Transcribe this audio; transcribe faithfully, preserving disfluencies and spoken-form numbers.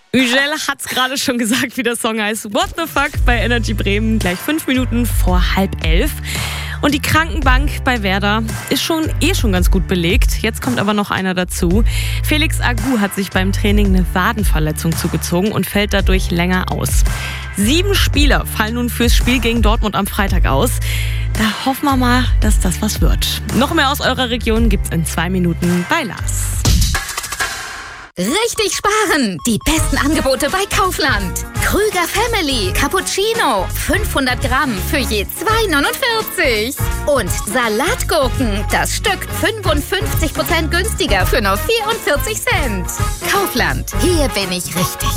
Ugel hat's gerade schon gesagt, wie der Song heißt. What the fuck bei Energy Bremen, gleich fünf Minuten vor halb elf. Und die Krankenbank bei Werder ist schon eh schon ganz gut belegt. Jetzt kommt aber noch einer dazu. Felix Agu hat sich beim Training eine Wadenverletzung zugezogen und fällt dadurch länger aus. Sieben Spieler fallen nun fürs Spiel gegen Dortmund am Freitag aus. Da hoffen wir mal, dass das was wird. Noch mehr aus eurer Region gibt's in zwei Minuten bei Lars. Richtig sparen! Die besten Angebote bei Kaufland. Krüger Family Cappuccino. fünfhundert Gramm für je zwei neunundvierzig. Und Salatgurken. Das Stück fünfundfünfzig Prozent günstiger für nur vierundvierzig Cent. Kaufland. Hier bin ich richtig.